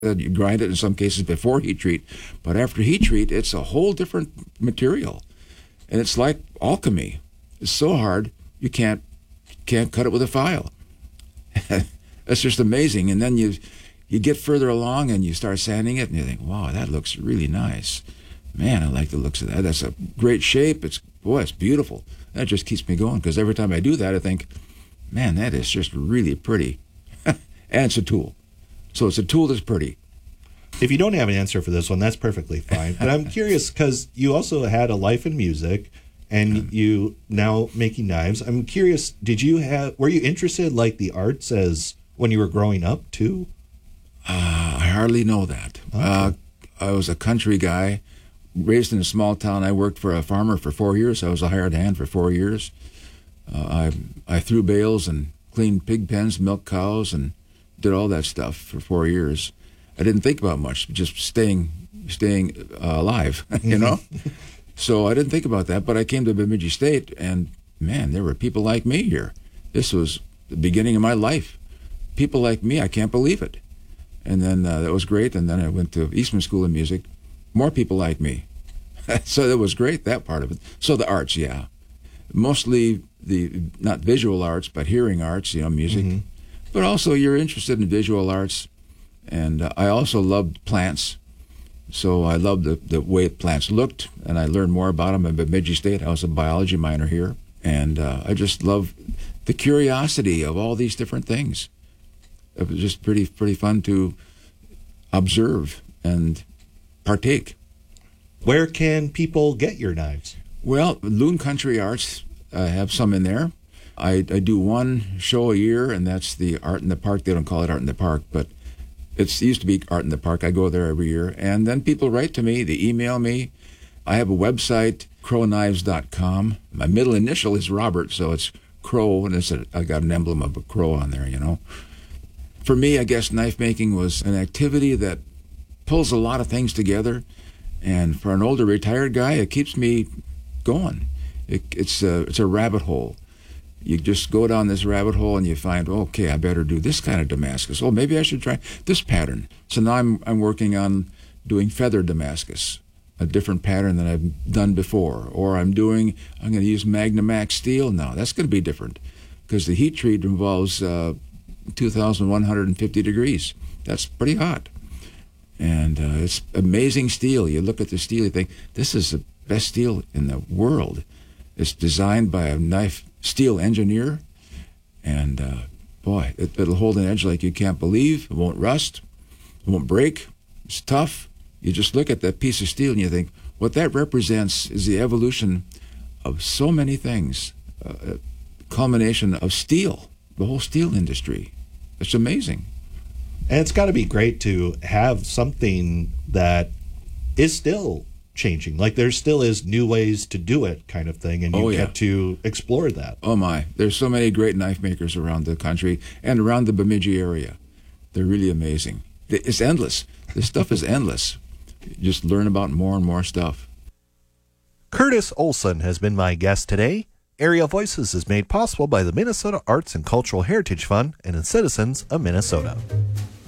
You grind it in some cases before heat treat, but after heat treat, it's a whole different material. And it's like alchemy. It's so hard, you can't cut it with a file. It's just amazing. And then you get further along and you start sanding it, and you think, wow, that looks really nice. Man, I like the looks of that. That's a great shape. It's beautiful. That just keeps me going, because every time I do that, I think, man, that is just really pretty. And it's a tool. So it's a tool that's pretty. If you don't have an answer for this one, that's perfectly fine. But I'm curious, because you also had a life in music, and you now making knives. I'm curious, were you interested like the arts as when you were growing up too? I hardly know that. Okay. I was a country guy, raised in a small town. I worked for a farmer for 4 years. I was a hired hand for 4 years. I threw bales and cleaned pig pens, milked cows, and did all that stuff for 4 years. I didn't think about much, just staying alive, you know? So I didn't think about that, but I came to Bemidji State, and man, there were people like me here. This was the beginning of my life. People like me, I can't believe it. And then that was great, and then I went to Eastman School of Music. More people like me. So that was great, that part of it. So the arts, yeah. Mostly not visual arts, but hearing arts, music. Mm-hmm. But also you're interested in visual arts. And I also loved plants. So I loved the way plants looked, and I learned more about them at Bemidji State. I was a biology minor here. And I just love the curiosity of all these different things. It was just pretty fun to observe and partake. Where can people get your knives? Well, Loon Country Arts, I have some in there. I do one show a year, and that's the Art in the Park. They don't call it Art in the Park, but it used to be Art in the Park. I go there every year. And then people write to me. They email me. I have a website, crowknives.com. My middle initial is Robert, so it's Crow, and I got an emblem of a crow on there, For me, I guess knife making was an activity that pulls a lot of things together. And for an older retired guy, it keeps me going. It's a rabbit hole. You just go down this rabbit hole and you find, okay, I better do this kind of Damascus. Maybe I should try this pattern. So now I'm working on doing feather Damascus, a different pattern than I've done before. Or I'm going to use Magnamax steel now. That's going to be different because the heat treat involves 2,150 degrees. That's pretty hot. And it's amazing steel. You look at the steel, you think, this is the best steel in the world. It's designed by a knife steel engineer, and it'll hold an edge like you can't believe. It won't rust. It won't break. It's tough. You just look at that piece of steel and you think, what that represents is the evolution of so many things, a culmination of steel, the whole steel industry. It's amazing. And it's got to be great to have something that is still changing. Like there still is new ways to do it kind of thing, and you get to explore that. Oh my, there's so many great knife makers around the country and around the Bemidji area. They're really amazing. It's endless. This stuff is endless. You just learn about more and more stuff. Curtis Olson has been my guest today. Area Voices is made possible by the Minnesota Arts and Cultural Heritage Fund and the citizens of Minnesota.